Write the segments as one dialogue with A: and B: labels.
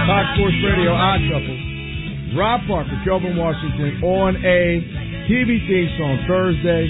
A: Fox Sports Radio, Odd Couple. Rob Parker, Kelvin Washington on a TV theme song Thursday.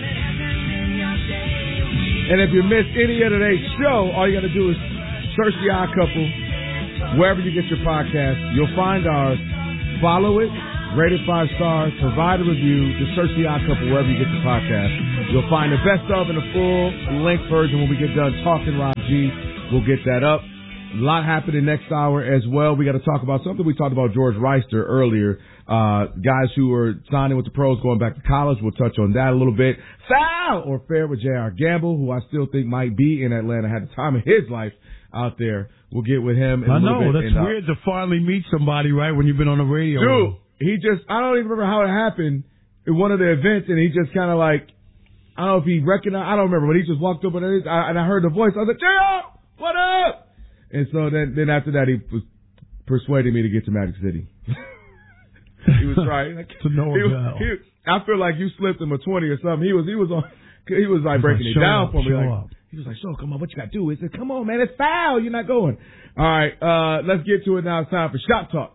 A: And if you missed any of today's show, all you got to do is search the Odd Couple wherever you get your podcast. You'll find ours. Follow it. Rate it 5 stars. Provide a review. Just search the Odd Couple wherever you get your podcast. You'll find the best of and the full length version when we get done talking Rob G. We'll get that up. A lot happening next hour as well. We got to talk about something we talked about George Reister earlier. Guys who are signing with the pros, going back to college. We'll touch on that a little bit. Foul or fair with J.R. Gamble, who I still think might be in Atlanta, had the time of his life out there. We'll get with him in a little bit.
B: I know. That's weird to finally meet somebody, right, when you've been on the radio.
A: Dude, I don't even remember how it happened in one of the events, and he just kind of like, I don't know if he recognized, I don't remember, but he just walked up and I heard the voice. I was like, J.R., what up? And so then after that, he was persuading me to get to Magic City. He was trying.
B: To know about.
A: I feel like you slipped him a 20 or something. He was like breaking it down for me. He was like, so come on, what you got to do? He said, come on, man, it's foul. You're not going. All right, let's get to it now. It's time for Shop Talk.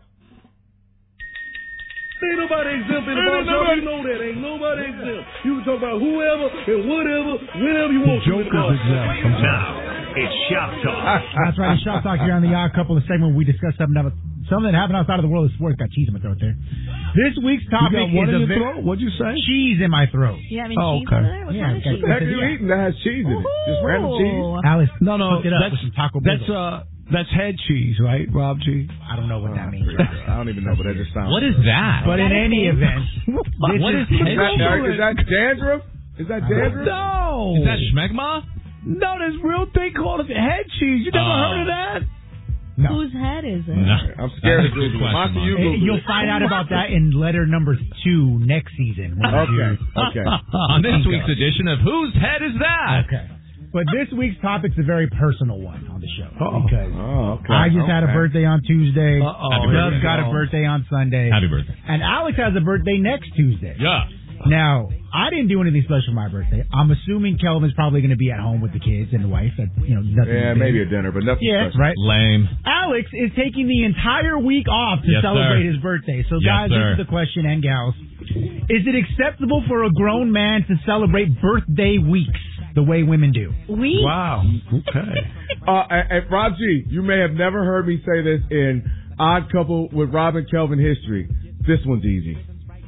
C: Ain't nobody exempt in the ball shop. You know that. Ain't nobody exempt. You can talk about whoever and whatever, whenever you want to.
B: Joker's exempt.
D: Now, it's Shop Talk.
E: That's right. It's Shop Talk here on the Odd Couple, the segment where we discuss something that happened outside of the world of sports. Got cheese in my throat there. This week's topic is
B: in your throat? What'd you say?
E: Cheese in my throat.
F: You having cheese over there? What kind of cheese?
A: What are you eating that has cheese in it? Just random cheese?
E: Alice,
B: no,
E: hook it up with some Taco Bell.
B: That's head cheese, right, Rob G?
E: I don't know what that means.
A: I don't even know, but that just sounds.
G: What is that?
E: But in any event,
G: what is head cheese?
A: Is that dandruff? Is that dandruff?
B: No.
G: Is that schmegma?
B: No, there's a real thing called head cheese. You never heard of that?
E: No.
F: Whose head is it?
G: No.
A: I'm scared to Google it.
E: You'll find out about that in letter number 2 next season.
A: Okay.
G: On this week's edition of Whose Head Is That?
E: Okay. But this week's topic's a very personal one on the show. Because
A: okay.
E: I just had a birthday on Tuesday. Doug got a birthday on Sunday.
G: Happy birthday.
E: And Alex has a birthday next Tuesday.
G: Yeah.
E: Now, I didn't do anything special for my birthday. I'm assuming Kelvin's probably going to be at home with the kids and the wife. Nothing.
A: Yeah, maybe a dinner, but nothing special.
E: Right.
G: Lame.
E: Alex is taking the entire week off to celebrate his birthday. So, guys, this is the question, and gals. Is it acceptable for a grown man to celebrate birthday weeks the way women do?
B: Wow. Okay.
A: And Rob G, you may have never heard me say this in Odd Couple with Rob and Kelvin history. This one's easy.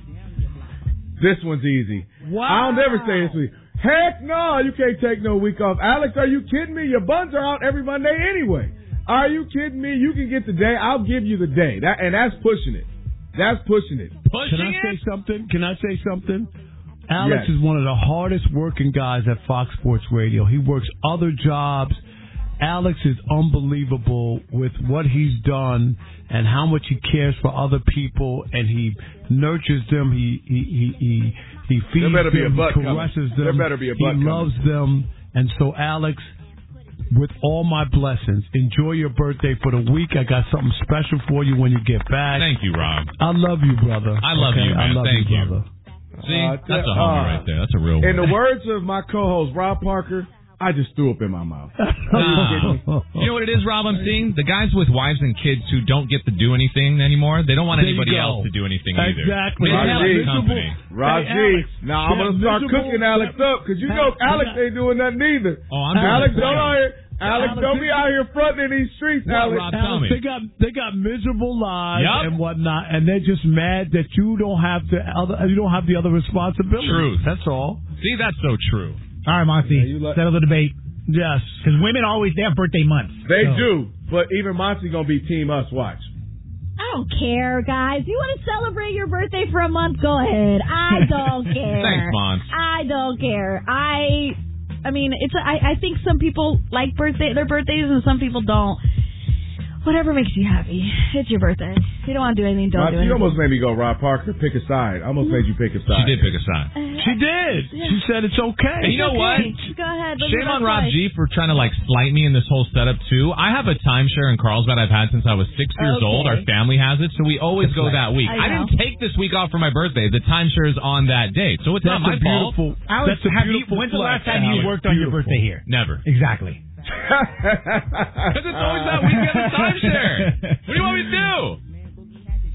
E: Wow.
A: I'll never say this week. Heck no, you can't take no week off. Alex, are you kidding me? Your buns are out every Monday anyway. Are you kidding me? You can get the day. I'll give you the day. That's pushing it.
B: Can I say something? Alex is one of the hardest working guys at Fox Sports Radio. He works other jobs. Alex is unbelievable with what he's done and how much he cares for other people, and he nurtures them. He feeds them. He caresses them. He loves them. And so, Alex, with all my blessings, enjoy your birthday for the week. I got something special for you when you get back.
G: Thank you, Rob.
B: I love you, brother.
G: I love you, man. Thank you, brother. See, that's a homie right there. That's a real one.
A: In the words of my co-host, Rob Parker, I just threw up in my mouth.
G: You know what it is, Rob, I'm seeing? The guys with wives and kids who don't get to do anything anymore, they don't want anybody else to do anything either.
B: Exactly.
A: Rob G. Now, I'm going to start cooking Alex up, because you know Alex ain't doing nothing either. Alex, don't be out here fronting in these streets, Alex.
G: Rob, tell me.
B: They got miserable lives and whatnot, and they're just mad that you don't have the other responsibility.
G: Truth.
B: That's all.
G: See, that's so true.
E: All right, Monty, settle the debate.
B: Yes.
E: Because women always, they have birthday months.
A: They do, but even Monty going to be Team Us. Watch.
F: I don't care, guys. You want to celebrate your birthday for a month? Go ahead. I don't care.
G: Thanks, Mons.
F: I don't care. I mean, I think some people like their birthdays and some people don't. Whatever makes you happy. It's your birthday. If you don't want to do anything, don't do anything.
A: You almost made me go, Rob Parker, pick a side. I almost made you pick a side.
G: She did pick a side.
B: She did. Yeah. She said it's okay.
G: And you know what?
F: Go ahead.
G: Shame on Rob G for trying to slight me in this whole setup too. I have a timeshare in Carlsbad I've had since I was 6 years old. Our family has it, so we always go that week. I didn't take this week off for my birthday. The timeshare is on that date, so it's not my fault.
E: Alex, when's the last time you worked on your birthday here?
G: Never.
E: Exactly.
G: Because it's always that weekend of timeshare. What do you want me to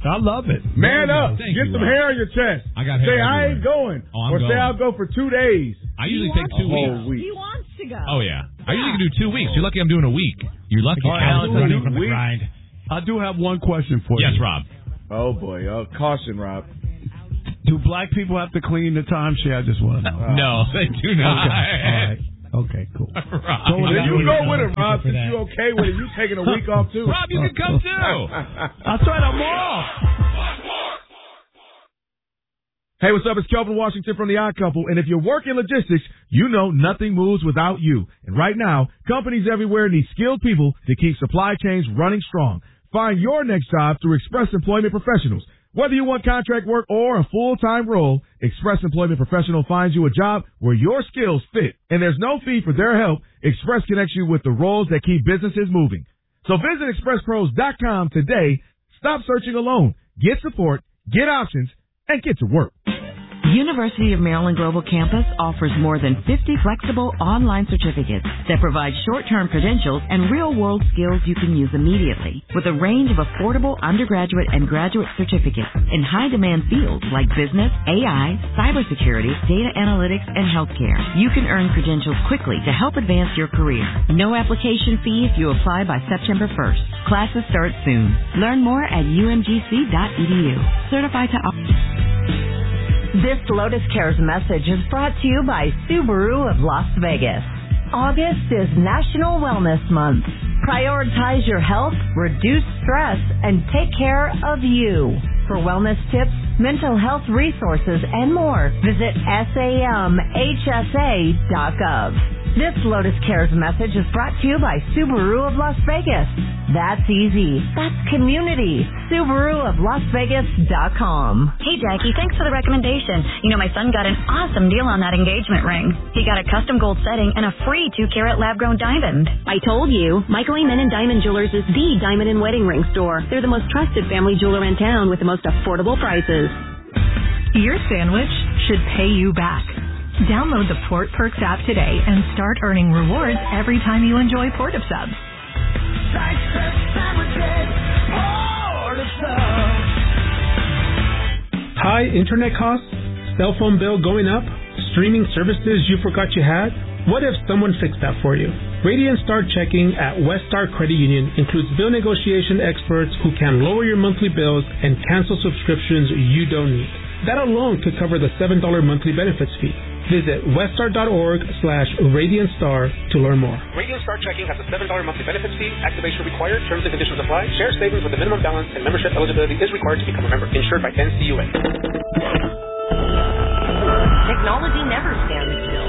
B: I love it.
A: Man up.
G: Thank
A: Get
G: you,
A: some
G: Rob.
A: hair on your chest.
G: I got hair
A: Say, I ain't
G: everywhere.
A: going.
G: Oh, I'm
A: or say,
G: going.
A: I'll go for 2 days.
G: I usually take 2
A: A whole
G: weeks.
A: week.
F: He wants to go.
G: Oh, yeah. I usually do 2 weeks. You're lucky I'm doing a week. You're lucky.
B: Alex,
E: running from the grind.
B: I do have one question for you.
G: Yes, Rob.
A: Oh, boy. Caution, Rob.
B: Do black people have to clean the timeshare? I just want to know.
G: No, they do not.
B: Okay. All right. Okay, cool.
G: Rob.
A: Then you go with it, Rob. Since
E: that.
A: you okay with it, you taking a week off, too.
G: Rob, you can come too.
B: That's right, I'm off.
A: Hey, what's up? It's Kelvin Washington from The Odd Couple, and if you work in logistics, you know nothing moves without you. And right now, companies everywhere need skilled people to keep supply chains running strong. Find your next job through Express Employment Professionals. Whether you want contract work or a full-time role, Express Employment Professional finds you a job where your skills fit. And there's no fee for their help. Express connects you with the roles that keep businesses moving. So visit expresspros.com today. Stop searching alone. Get support, get options, and get to work.
H: University of Maryland Global Campus offers more than 50 flexible online certificates that provide short-term credentials and real-world skills you can use immediately, with a range of affordable undergraduate and graduate certificates in high-demand fields like business, AI, cybersecurity, data analytics, and healthcare. You can earn credentials quickly to help advance your career. No application fee if you apply by September 1st. Classes start soon. Learn more at umgc.edu. Certified to...
I: This Lotus Cares message is brought to you by Subaru of Las Vegas. August is National Wellness Month. Prioritize your health, reduce stress, and take care of you. For wellness tips, mental health resources, and more, visit samhsa.gov. This Lotus Cares message is brought to you by Subaru of Las Vegas. That's easy. That's community. SubaruofLasVegas.com.
J: Hey, Jackie, thanks for the recommendation. You know, my son got an awesome deal on that engagement ring. He got a custom gold setting and a free 2-carat lab-grown diamond.
K: I told you, Michael A. Menon Diamond Jewelers is the diamond and wedding ring store. They're the most trusted family jeweler in town with the most affordable prices.
L: Your sandwich should pay you back. Download the Port Perks app today and start earning rewards every time you enjoy Port of Subs.
M: High internet costs? Cell phone bill going up? Streaming services you forgot you had? What if someone fixed that for you? Radiant Star Checking at West Star Credit Union includes bill negotiation experts who can lower your monthly bills and cancel subscriptions you don't need. That alone could cover the $7 monthly benefits fee. Visit weststar.org/RadiantStar to learn more.
N: Radiant Star Checking has a $7 monthly benefits fee. Activation required. Terms and conditions apply. Share savings with a minimum balance and membership eligibility is required to become a member. Insured by NCUA.
O: Technology never stands still.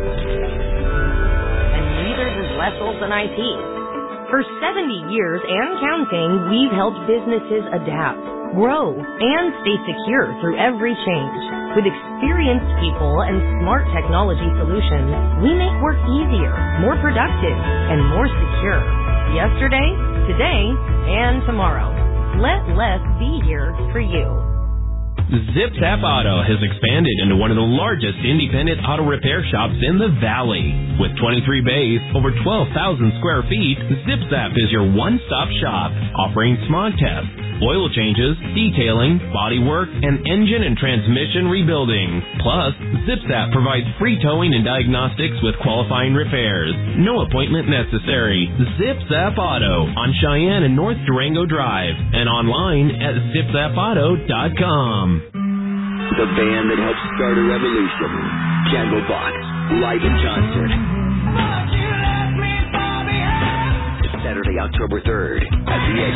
O: And neither does less than IT. For 70 years and counting, we've helped businesses adapt, grow, and stay secure through every change. With experienced people and smart technology solutions, we make work easier, more productive, and more secure. Yesterday, today, and tomorrow. Let less be here for you.
P: ZipZap Auto has expanded into one of the largest independent auto repair shops in the Valley. With 23 bays, over 12,000 square feet, ZipZap is your one-stop shop, offering smog tests, oil changes, detailing, bodywork, and engine and transmission rebuilding. Plus, ZipZap provides free towing and diagnostics with qualifying repairs. No appointment necessary. ZipZap Auto on Cheyenne and North Durango Drive and online at zipzapauto.com.
Q: The band that helped start a revolution. Candlebox, live in concert. Saturday, October 3rd at the